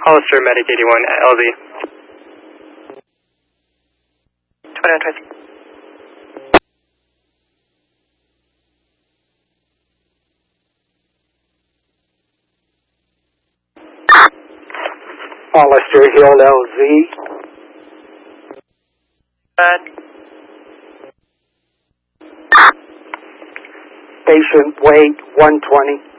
Hollister, Medic 81, LZ. 2123. Hollister Hill, LZ. Patient weight 120.